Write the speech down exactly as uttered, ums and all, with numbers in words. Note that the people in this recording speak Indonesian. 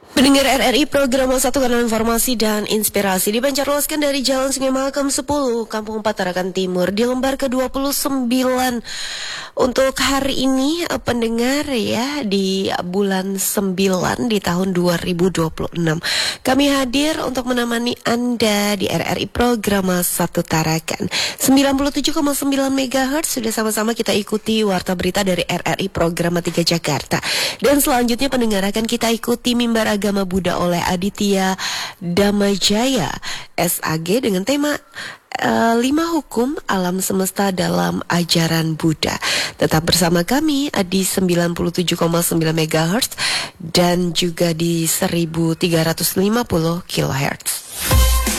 Pendengar R R I program satu kanal informasi dan inspirasi dipancarluaskan dari Jalan Sungai Mahakam sepuluh, Kampung Empat Tarakan Timur di lembar ke dua puluh sembilan. Untuk hari ini pendengar ya di bulan sembilan di tahun dua ribu dua puluh enam. Kami hadir untuk menemani Anda di R R I program satu Tarakan sembilan puluh tujuh koma sembilan megahertz. Sudah sama-sama kita ikuti warta berita dari R R I program tiga Jakarta. Dan selanjutnya pendengar akan kita ikuti mimbar Agama Buddha oleh Aditya Damajaya S A G dengan tema uh, lima hukum alam semesta dalam ajaran Buddha. Tetap bersama kami di sembilan puluh tujuh koma sembilan megahertz dan juga di seribu tiga ratus lima puluh kilohertz.